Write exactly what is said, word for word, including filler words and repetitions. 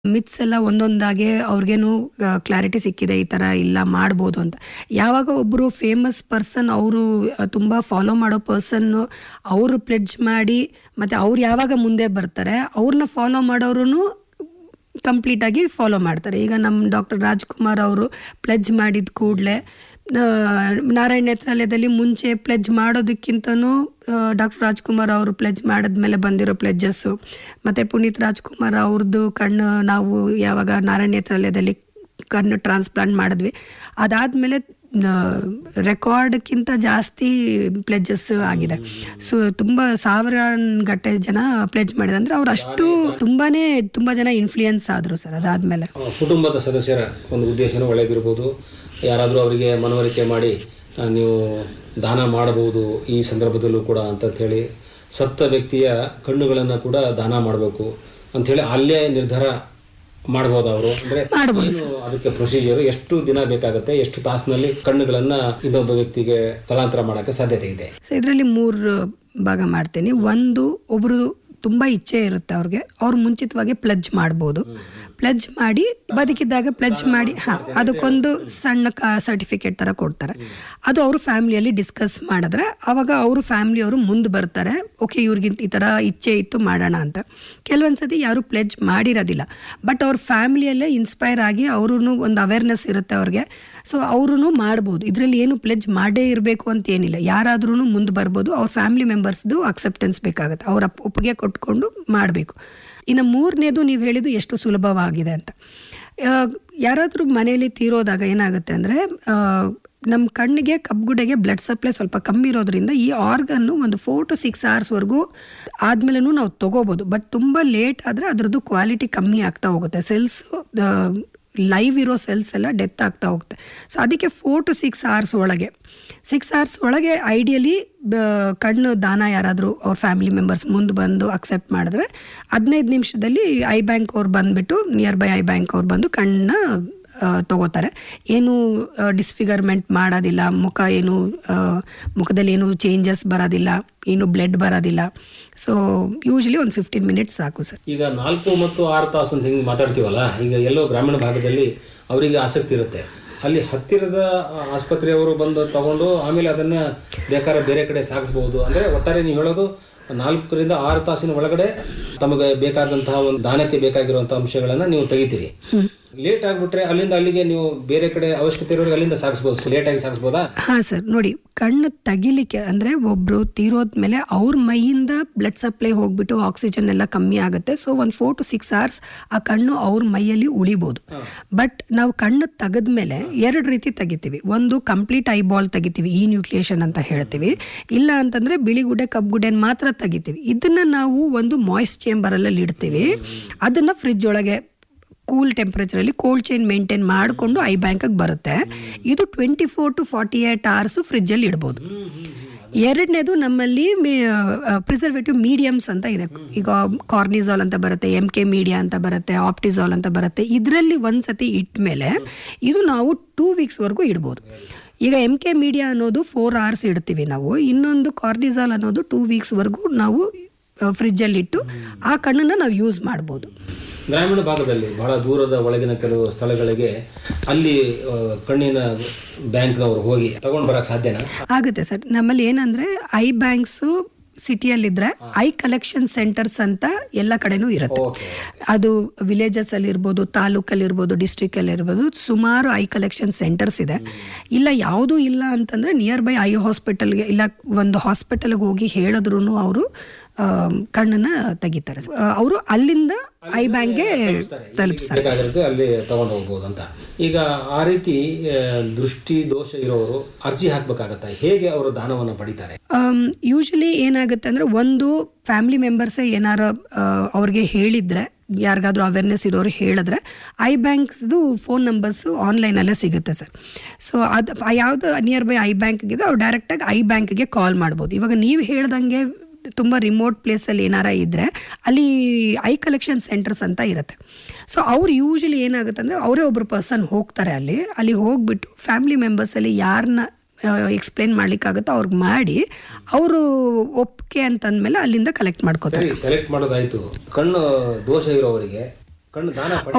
Myths ಎಲ್ಲ ಒಂದೊಂದಾಗೆ ಅವ್ರಿಗೇನು clarity ಸಿಕ್ಕಿದೆ ಈ ಥರ ಇಲ್ಲ ಮಾಡ್ಬೋದು ಅಂತ. ಯಾವಾಗ ಒಬ್ಬರು ಫೇಮಸ್ ಪರ್ಸನ್ ಅವರು ತುಂಬ ಫಾಲೋ ಮಾಡೋ ಪರ್ಸನ್ನು ಅವರು ಪ್ಲೆಡ್ಜ್ ಮಾಡಿ ಮತ್ತು ಅವ್ರು ಯಾವಾಗ ಮುಂದೆ ಬರ್ತಾರೆ ಅವ್ರನ್ನ ಫಾಲೋ ಮಾಡೋರು ಕಂಪ್ಲೀಟಾಗಿ ಫಾಲೋ ಮಾಡ್ತಾರೆ. ಈಗ ನಮ್ಮ ಡಾಕ್ಟರ್ ರಾಜ್ಕುಮಾರ್ ಅವರು ಪ್ಲೆಡ್ಜ್ ಮಾಡಿದ ಕೂಡಲೇ ನಾರಾಯಣ ನೇತ್ರಾಲಯದಲ್ಲಿ ಮುಂಚೆ ಪ್ಲೆಡ್ಜ್ ಮಾಡೋದಕ್ಕಿಂತನೂ ಡಾಕ್ಟರ್ ರಾಜ್ಕುಮಾರ್ ಅವರು ಪ್ಲೆಡ್ಜ್ ಮಾಡಿದ್ಮೇಲೆ ಬಂದಿರೋ ಪ್ಲೆಡ್ಜಸ್ಸು ಮತ್ತು ಪುನೀತ್ ರಾಜ್ಕುಮಾರ್ ಅವ್ರದ್ದು ಕಣ್ಣು ನಾವು ಯಾವಾಗ ನಾರಾಯಣ ನೇತ್ರಾಲಯದಲ್ಲಿ ಕಣ್ಣು ಟ್ರಾನ್ಸ್ಪ್ಲಾಂಟ್ ಮಾಡಿದ್ವಿ ಅದಾದಮೇಲೆ ರೆಕಾರ್ಡ್ಕ್ಕಿಂತ ಜಾಸ್ತಿ ಪ್ಲೆಡ್ಜಸ್ ಆಗಿದೆ. ಸೊ ತುಂಬ ಸಾವಿರ ಗಟ್ಟೆ ಜನ ಪ್ಲೆಡ್ಜ್ ಮಾಡಿದೆ ಅಂದರೆ ಅವ್ರು ಅಷ್ಟು ತುಂಬಾ ತುಂಬ ಜನ ಇನ್ಫ್ಲೂಯೆನ್ಸ್ ಆದರು ಸರ್. ಅದಾದಮೇಲೆ ಕುಟುಂಬದ ಸದಸ್ಯರ ಒಂದು ಉದ್ದೇಶನೂ ಒಳ್ಳೆಯದಿರ್ಬೋದು, ಯಾರಾದರೂ ಅವರಿಗೆ ಮನವರಿಕೆ ಮಾಡಿ ನೀವು ದಾನ ಮಾಡಬಹುದು ಈ ಸಂದರ್ಭದಲ್ಲೂ ಕೂಡ ಅಂತ ಹೇಳಿ ಸತ್ತ ವ್ಯಕ್ತಿಯ ಕಣ್ಣುಗಳನ್ನು ಕೂಡ ದಾನ ಮಾಡಬೇಕು ಅಂಥೇಳಿ ಅಲ್ಲೇ ನಿರ್ಧಾರ ಮಾಡ್ಬೋದು ಅವರು. ಅಂದರೆ ಅದಕ್ಕೆ ಪ್ರೊಸೀಜರ್ ಎಷ್ಟು ದಿನ ಬೇಕಾಗುತ್ತೆ, ಎಷ್ಟು ತಾಸಿನಲ್ಲಿ ಕಣ್ಣುಗಳನ್ನು ಇನ್ನೊಬ್ಬ ವ್ಯಕ್ತಿಗೆ ಸ್ಥಳಾಂತರ ಮಾಡೋಕ್ಕೆ ಸಾಧ್ಯತೆ ಇದೆ? ಸೊ ಇದರಲ್ಲಿ ಮೂರು ಭಾಗ ಮಾಡ್ತೀನಿ. ಒಂದು, ಒಬ್ಬರು ತುಂಬ ಇಚ್ಛೆ ಇರುತ್ತೆ ಅವ್ರಿಗೆ, ಅವ್ರು ಮುಂಚಿತವಾಗಿ ಪ್ಲೆಡ್ಜ್ ಮಾಡ್ಬೋದು. ಪ್ಲೆಡ್ಜ್ ಮಾಡಿ ಬದುಕಿದ್ದಾಗ ಪ್ಲೆಡ್ಜ್ ಮಾಡಿ ಹಾಂ ಅದಕ್ಕೊಂದು ಸಣ್ಣ ಕ ಸರ್ಟಿಫಿಕೇಟ್ ಥರ ಕೊಡ್ತಾರೆ. ಅದು ಅವರು ಫ್ಯಾಮಿಲಿಯಲ್ಲಿ ಡಿಸ್ಕಸ್ ಮಾಡಿದ್ರೆ ಆವಾಗ ಅವರು ಫ್ಯಾಮಿಲಿಯವರು ಮುಂದೆ ಬರ್ತಾರೆ, ಓಕೆ ಇವ್ರಿಗಿಂತ ಈ ಥರ ಇಚ್ಛೆ ಇತ್ತು ಮಾಡೋಣ ಅಂತ. ಕೆಲವೊಂದು ಸತಿ ಯಾರು ಪ್ಲೆಡ್ಜ್ ಮಾಡಿರೋದಿಲ್ಲ, ಬಟ್ ಅವ್ರ ಫ್ಯಾಮಿಲಿಯಲ್ಲೇ ಇನ್ಸ್ಪೈರ್ ಆಗಿ ಅವ್ರೂ ಒಂದು ಅವೇರ್ನೆಸ್ ಇರುತ್ತೆ ಅವ್ರಿಗೆ. ಸೊ ಅವ್ರೂ ಮಾಡ್ಬೋದು. ಇದರಲ್ಲಿ ಏನು ಪ್ಲೆಡ್ಜ್ ಮಾಡೇ ಇರಬೇಕು ಅಂತ ಏನಿಲ್ಲ, ಯಾರಾದ್ರೂ ಮುಂದೆ ಬರ್ಬೋದು. ಅವ್ರ ಫ್ಯಾಮಿಲಿ ಮೆಂಬರ್ಸ್ದು ಅಕ್ಸೆಪ್ಟೆನ್ಸ್ ಬೇಕಾಗುತ್ತೆ, ಅವ್ರ ಒಪ್ಪಿಗೆ ಕೊಟ್ಕೊಂಡು ಮಾಡಬೇಕು. ಇನ್ನು ಮೂರನೇದು ನೀವು ಹೇಳಿದ್ದು ಎಷ್ಟು ಸುಲಭವಾಗಿದೆ ಅಂತ. ಯಾರಾದರೂ ಮನೆಯಲ್ಲಿ ತೀರೋದಾಗ ಏನಾಗುತ್ತೆ ಅಂದರೆ ನಮ್ಮ ಕಣ್ಣಿಗೆ ಕಬ್ಬುಗುಡೆಗೆ ಬ್ಲಡ್ ಸಪ್ಲೈ ಸ್ವಲ್ಪ ಕಮ್ಮಿ ಇರೋದ್ರಿಂದ ಈ ಆರ್ಗನ್ನು ಒಂದು ಫೋರ್ ಟು ಸಿಕ್ಸ್ ಅವರ್ಸ್ವರೆಗೂ ಆದಮೇಲೂ ನಾವು ತೊಗೋಬೋದು. ಬಟ್ ತುಂಬ ಲೇಟ್ ಆದರೆ ಅದರದ್ದು ಕ್ವಾಲಿಟಿ ಕಮ್ಮಿ ಆಗ್ತಾ ಹೋಗುತ್ತೆ, ಸೆಲ್ಸ್ ಲೈವ್ ಇರೋ ಸೆಲ್ಸ್ ಎಲ್ಲ ಡೆತ್ ಆಗ್ತಾ ಹೋಗುತ್ತೆ. ಸೊ ಅದಕ್ಕೆ ಫೋರ್ ಟು ಸಿಕ್ಸ್ ಅವರ್ಸ್ ಒಳಗೆ ಸಿಕ್ಸ್ ಅವರ್ಸ್ ಒಳಗೆ ಐಡಿಯಲಿ ಕಣ್ಣು ದಾನ ಯಾರಾದರೂ ಅವ್ರ ಫ್ಯಾಮಿಲಿ ಮೆಂಬರ್ಸ್ ಮುಂದೆ ಬಂದು ಅಕ್ಸೆಪ್ಟ್ ಮಾಡಿದ್ರೆ ಹದಿನೈದು ನಿಮಿಷದಲ್ಲಿ ಐ ಬ್ಯಾಂಕ್ ಅವ್ರು ಬಂದುಬಿಟ್ಟು ನಿಯರ್ ಬೈ ಐ ಬ್ಯಾಂಕ್ ಅವ್ರು ಬಂದು ಕಣ್ಣನ್ನ ತಗೋತಾರೆ. ಏನು ಡಿಸ್ಫಿಗರ್ಮೆಂಟ್ ಮಾಡೋದಿಲ್ಲ, ಮುಖ ಏನು ಮುಖದಲ್ಲಿ ಏನು ಚೇಂಜಸ್ ಬರೋದಿಲ್ಲ, ಏನು ಬ್ಲಡ್ ಬರೋದಿಲ್ಲ. ಸೊ ಯೂಶ್ವಲಿ ಒಂದು ಫಿಫ್ಟೀನ್ ಮಿನಿಟ್ಸ್ ಸಾಕು ಸರ್. ಈಗ ನಾಲ್ಕು ಮತ್ತು ಆರು ತಾಸು ಅಂತ ಹಿಂಗೆ ಮಾತಾಡ್ತೀವಲ್ಲ, ಈಗ ಎಲ್ಲೋ ಗ್ರಾಮೀಣ ಭಾಗದಲ್ಲಿ ಅವರಿಗೆ ಆಸಕ್ತಿ ಇರುತ್ತೆ, ಅಲ್ಲಿ ಹತ್ತಿರದ ಆಸ್ಪತ್ರೆಯವರು ಬಂದು ತಗೊಂಡು ಆಮೇಲೆ ಅದನ್ನು ಬೇಕಾದ್ರೆ ಬೇರೆ ಕಡೆ ಸಾಗಿಸ್ಬೋದು. ಅಂದರೆ ಒಟ್ಟಾರೆ ನೀವು ಹೇಳೋದು ನಾಲ್ಕರಿಂದ ಆರು ತಾಸಿನ ಒಳಗಡೆ ತಮಗೆ ಬೇಕಾದಂತಹ ಒಂದು ದಾನಕ್ಕೆ ಬೇಕಾಗಿರುವಂತಹ ಅಂಶಗಳನ್ನು ನೀವು ತೆಗಿತೀರಿ. ಲೇಟ್ ಆಗಿಬಿಟ್ರೆ ಅಲ್ಲಿಂದ ಅಲ್ಲಿಗೆ ನೀವು ಬೇರೆ ಕಡೆ ಅವಶ್ಯಕತೆ ಇರೋರಿಗೆ ಅಲ್ಲಿಂದ ಸಾಗಿಸ್ಬೋದು, ಲೇಟ್ ಆಗಿ ಸಾಗಿಸ್ಬೋದಾ? ಹಾಂ ಸರ್, ನೋಡಿ ಕಣ್ಣು ತೆಗಿಲಿಕ್ಕೆ ಅಂದರೆ ಒಬ್ಬರು ತೀರೋದ್ಮೇಲೆ ಅವ್ರ ಮೈಯಿಂದ ಬ್ಲಡ್ ಸಪ್ಲೈ ಹೋಗ್ಬಿಟ್ಟು ಆಕ್ಸಿಜನ್ ಎಲ್ಲ ಕಮ್ಮಿ ಆಗುತ್ತೆ. ಸೊ ಒಂದು ಫೋರ್ ಟು ಸಿಕ್ಸ್ ಅವರ್ಸ್ ಆ ಕಣ್ಣು ಅವ್ರ ಮೈಯಲ್ಲಿ ಉಳಿಬೋದು. ಬಟ್ ನಾವು ಕಣ್ಣು ತೆಗೆದ್ಮೇಲೆ ಎರಡು ರೀತಿ ತೆಗಿತೀವಿ. ಒಂದು ಕಂಪ್ಲೀಟ್ ಐಬಾಲ್ ತೆಗಿತೀವಿ, ಈ ನ್ಯೂಕ್ಲಿಯೇಷನ್ ಅಂತ ಹೇಳ್ತೀವಿ. ಇಲ್ಲ ಅಂತಂದರೆ ಬಿಳಿಗುಡ್ಡೆ ಕಬ್ಬುಗುಡ್ಡೆನ ಮಾತ್ರ ತೆಗಿತೀವಿ. ಇದನ್ನು ನಾವು ಒಂದು ಮಾಯ್ಸ್ಟ್ ಚೇಂಬರಲ್ಲಿ ಇಡ್ತೀವಿ. ಅದನ್ನು ಫ್ರಿಜ್ ಒಳಗೆ ಕೂಲ್ ಟೆಂಪ್ರೇಚರಲ್ಲಿ ಕೋಲ್ಡ್ ಚೈನ್ ಮೇಂಟೈನ್ ಮಾಡಿಕೊಂಡು ಐ ಬ್ಯಾಂಕಿಗೆ ಬರುತ್ತೆ. ಇದು twenty four to forty eight hours ಫ್ರಿಜ್ಜಲ್ಲಿ ಇಡ್ಬೋದು. ಎರಡನೇದು ನಮ್ಮಲ್ಲಿ ಪ್ರಿಸರ್ವೇಟಿವ್ ಮೀಡಿಯಮ್ಸ್ ಅಂತ ಇದೆ. ಈಗ ಕಾರ್ನಿಸಾಲ್ ಅಂತ ಬರುತ್ತೆ, ಎಮ್ ಕೆ ಮೀಡಿಯಾ ಅಂತ ಬರುತ್ತೆ, ಆಪ್ಟಿಸಾಲ್ ಅಂತ ಬರುತ್ತೆ. ಇದರಲ್ಲಿ ಒಂದು ಸತಿ ಇಟ್ಟ ಮೇಲೆ ಇದು ನಾವು ಟೂ ವೀಕ್ಸ್ವರೆಗೂ ಇಡ್ಬೋದು. ಈಗ ಎಮ್ ಕೆ ಮೀಡಿಯಾ ಅನ್ನೋದು ಫೋರ್ ಅವರ್ಸ್ ಇಡ್ತೀವಿ ನಾವು, ಇನ್ನೊಂದು ಕಾರ್ನಿಸಾಲ್ ಅನ್ನೋದು ಟೂ ವೀಕ್ಸ್ವರೆಗೂ ನಾವು ಫ್ರಿಜ್ಜಲ್ಲಿಟ್ಟು ಆ ಕಣ್ಣನ್ನು ನಾವು ಯೂಸ್ ಮಾಡ್ಬೋದು. ಗ್ರಾಮೀಣ ಭಾಗದಲ್ಲಿ ಬಹಳ ದೂರದ ಒಳಗಿನ ಕೆಲವು ಸ್ಥಳಗಳಿಗೆ ಅಲ್ಲಿ ಕಣ್ಣಿನ ಬ್ಯಾಂಕ್ನವರು ಹೋಗಿ ತಗೊಂಡು ಬರೋಕ್ಕೆ ಸಾಧ್ಯನಾ? ಆಗುತ್ತೆ ಸರ್. ನಮ್ಮಲ್ಲಿ ಏನಂದರೆ I banks ಸಿಟಿಯಲ್ಲಿದ್ದರೆ I collection centres ಅಂತ ಎಲ್ಲ ಕಡೆನೂ ಇರುತ್ತೆ. ಅದು ವಿಲೇಜಸ್ ಅಲ್ಲಿ ಇರ್ಬೋದು, ತಾಲೂಕಲ್ಲಿ ಇರ್ಬೋದು, ಡಿಸ್ಟ್ರಿಕ್ಟ್ ಅಲ್ಲಿ ಇರ್ಬೋದು, ಸುಮಾರು ಐ ಕಲೆಕ್ಷನ್ ಸೆಂಟರ್ಸ್ ಇದೆ. ಇಲ್ಲ ಯಾವುದೂ ಇಲ್ಲ ಅಂತಂದ್ರೆ ನಿಯರ್ ಬೈ ಐ ಹಾಸ್ಪಿಟಲ್ಗೆ ಇಲ್ಲ ಒಂದು ಹಾಸ್ಪಿಟಲ್ಗೆ ಹೋಗಿ ಹೇಳಿದ್ರು ಅವರು ಕಣ್ಣನ್ನ ತೆಗಿತಾರೆ. ಅವರು ಅಲ್ಲಿಂದ ಐ ಬ್ಯಾಂಕ್ಗೆ ತಲುಪಿಸ್ತಾರೆ, ಅಲ್ಲಿ ತಗೊಂಡು ಹೋಗ್ಬೋದು ಅಂತ. ಈಗ ಆ ರೀತಿ ದೃಷ್ಟಿ ದೋಷ ಇರೋರು ಅರ್ಜಿ ಹಾಕ್ಬೇಕಾಗತ್ತಾ? ಹೇಗೆ ಅವರು ದಾನವನ್ನು ಪಡಿತಾರೆ? ಯೂಶಲಿ ಏನಾಗುತ್ತೆ ಅಂದ್ರೆ ಒಂದು ಫ್ಯಾಮಿಲಿ ಮೆಂಬರ್ಸೇ ಏನಾರ ಅವ್ರಿಗೆ ಹೇಳಿದ್ರೆ, ಯಾರಿಗಾದ್ರೂ ಅವೇರ್ನೆಸ್ ಇರೋರು ಹೇಳಿದ್ರೆ ಐ ಬ್ಯಾಂಕ್ಸ್ದು ಫೋನ್ ನಂಬರ್ಸು ಆನ್ಲೈನಲ್ಲೇ ಸಿಗುತ್ತೆ ಸರ್. ಸೊ ಅದು ಯಾವುದು ನಿಯರ್ ಬೈ ಐ ಬ್ಯಾಂಕ್ಗಿದ್ರೆ ಅವ್ರು ಡೈರೆಕ್ಟಾಗಿ ಐ ಬ್ಯಾಂಕ್ಗೆ ಕಾಲ್ ಮಾಡ್ಬೋದು. ಇವಾಗ ನೀವು ಹೇಳ್ದಂಗೆ ತುಂಬ ರಿಮೋಟ್ ಪ್ಲೇಸಲ್ಲಿ ಏನಾರ ಇದ್ದರೆ ಅಲ್ಲಿ ಐ ಕಲೆಕ್ಷನ್ ಸೆಂಟರ್ಸ್ ಅಂತ ಇರುತ್ತೆ. ಸೊ ಅವ್ರು ಯೂಶಲಿ ಏನಾಗುತ್ತೆ ಅಂದರೆ ಅವರೇ ಒಬ್ಬರು ಪರ್ಸನ್ ಹೋಗ್ತಾರೆ ಅಲ್ಲಿ ಅಲ್ಲಿ ಹೋಗ್ಬಿಟ್ಟು ಫ್ಯಾಮಿಲಿ ಮೆಂಬರ್ಸಲ್ಲಿ ಯಾರನ್ನ ಎಕ್ಸ್ಪ್ಲೇನ್ ಮಾಡ್ಲಿಕ್ಕಾಗುತ್ತೋ ಅವ್ರಿಗೆ ಮಾಡಿ ಅವರು ಒಪ್ಪಿಗೆ ಅಂತಂದ್ಮೇಲೆ ಅಲ್ಲಿಂದ ಕಲೆಕ್ಟ್ ಮಾಡ್ಕೋತಾರೆ. ಕಲೆಕ್ಟ್ ಮಾಡೋದಾಯ್ತು. ಕಣ್ಣು ದೋಷ ಇರೋವರಿಗೆ ಕಣ್ಣು ದಾನ